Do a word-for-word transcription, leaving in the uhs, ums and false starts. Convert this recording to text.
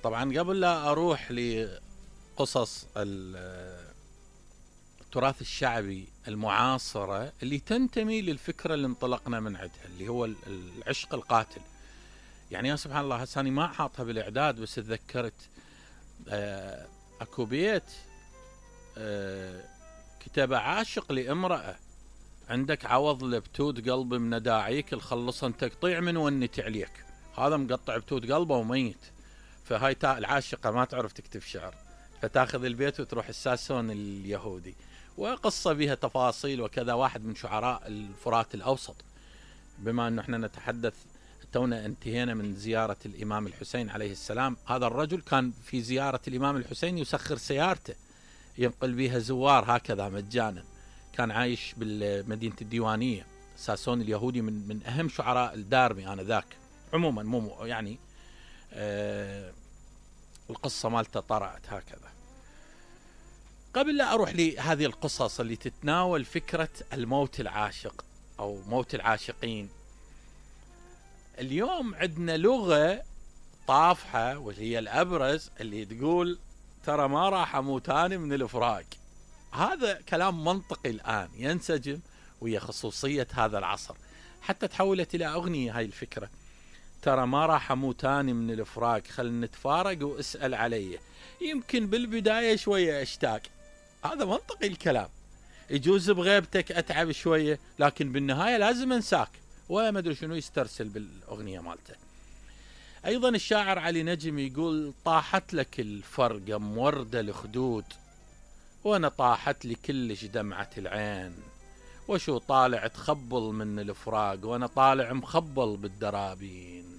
طبعا قبل لا أروح لقصص التراث الشعبي المعاصرة اللي تنتمي للفكرة اللي انطلقنا من عندها، اللي هو العشق القاتل. يعني يا سبحان الله، هساني ما حاطها بالإعداد بس تذكرت آه أكو بيت آه كتابة عاشق لامرأة: عندك عوض لبتود قلب من داعيك، الخلصا تقطيع من ونت عليك. هذا مقطع بتود قلبه وميت، فهاي تاء العاشقة ما تعرف تكتب شعر، فتاخذ البيت وتروح الساسون اليهودي. وقصة بها تفاصيل وكذا. واحد من شعراء الفرات الأوسط، بما أنه احنا نتحدث تونا انتهينا من زيارة الإمام الحسين عليه السلام، هذا الرجل كان في زيارة الإمام الحسين يسخر سيارته ينقل بها زوار هكذا مجانا. كان عايش بالمدينة الديوانية. ساسون اليهودي من من أهم شعراء الدارمي آنذاك. عموما مو يعني آه القصة مالته طرأت هكذا. قبل لا أروح لهذه القصص اللي تتناول فكرة الموت العاشق أو موت العاشقين، اليوم عندنا لغة طافحة وهي الأبرز اللي تقول ترى ما راح أموتان من الإفراق. هذا كلام منطقي الآن ينسجم وهي خصوصية هذا العصر، حتى تحولت إلى أغنية هاي الفكرة: ترى ما راح أموتان من الإفراق، خل نتفارق واسأل علي، يمكن بالبداية شوية أشتاق. هذا منطقي الكلام. يجوز بغيبتك أتعب شوية لكن بالنهاية لازم أنساك. وما أدري شنو يسترسل بالأغنية مالته. أيضا الشاعر علي نجم يقول: طاحت لك الفرقة موردة الخدود، وأنا طاحت لي كلش دمعة العين، وشو طالع تخبل من الفراق، وأنا طالع مخبل بالدرابين.